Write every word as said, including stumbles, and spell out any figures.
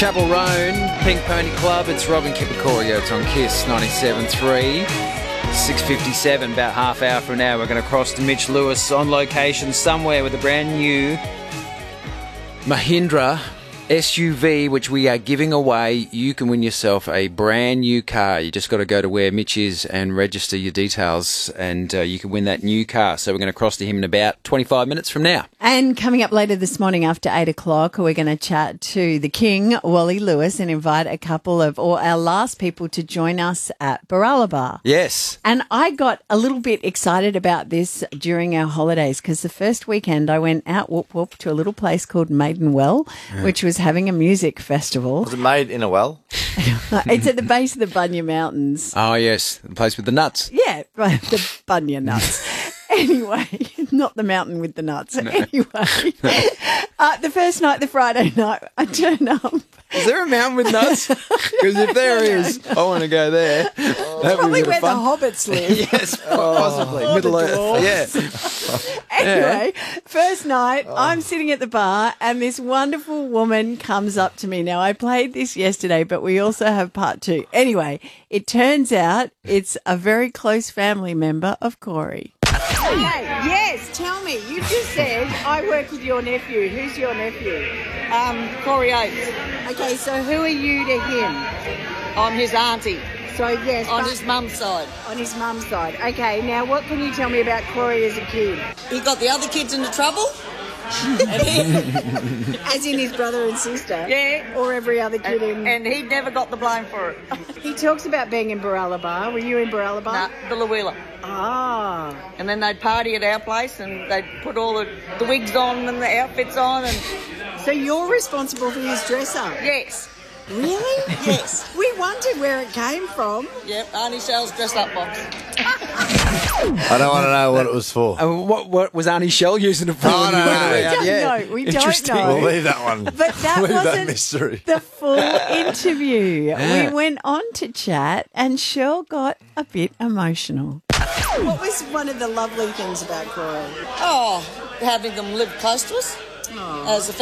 Chapel Roan, Pink Pony Club. It's Robin Kipakorio. It's on Kiss ninety-seven point three. six fifty-seven, about half hour from now, we're going to cross to Mitch Lewis on location somewhere with a brand new Mahindra S U V, which we are giving away. You can win yourself a brand new car. You just got to go to where Mitch is and register your details, and uh, you can win that new car. So we're going to cross to him in about twenty-five minutes from now. And coming up later this morning after eight o'clock, we're going to chat to the King, Wally Lewis, and invite a couple of, or our last people to join us at Baralaba. Yes. And I got a little bit excited about this during our holidays because the first weekend I went out whoop whoop to a little place called Maidenwell, yeah. which was having a music festival. Was it made in a well? It's at the base of the Bunya Mountains. Oh, yes. The place with the nuts. Yeah, right, the Bunya nuts. Anyway, not the mountain with the nuts. No. Anyway, uh, the first night, the Friday night, I turn up. Is there a mountain with nuts? Because if there is, I want to go there. Oh, That's probably where fun. the hobbits live. Yes, possibly. Oh, Middle Earth. Yeah. Anyway, yeah. first night, oh. I'm sitting at the bar and this wonderful woman comes up to me. Now, I played this yesterday, but we also have part two. Anyway, it turns out it's a very close family member of Corey. Okay, yes, tell me. You just said I work with your nephew. Who's your nephew? Um, Corey Oates. Okay, so who are you to him? I'm his auntie. So, yes. On his mum's side. On his mum's side. Okay, now what can you tell me about Corey as a kid? He got the other kids into trouble. As in his brother and sister? Yeah. Or every other kid and, in... And he never got the blame for it. He talks about being in Baralaba. Were you in Baralaba? Nah, Billawheeler. Ah. And then they'd party at our place and they'd put all the, the wigs on and the outfits on. And so you're responsible for his dress-up? Yes. Really? Yes. We wondered where it came from. Yep, Arnie Shell's dress-up box. I don't want to know what it was for. Uh, what, what was Arnie Shell using it for? Oh, no, no, we don't yeah. know. We don't know. We'll leave that one. But that we'll wasn't that mystery. the full interview. Yeah. We went on to chat and Shell got a bit emotional. What was one of the lovely things about Corey? Oh, having them live close to us. Oh. As a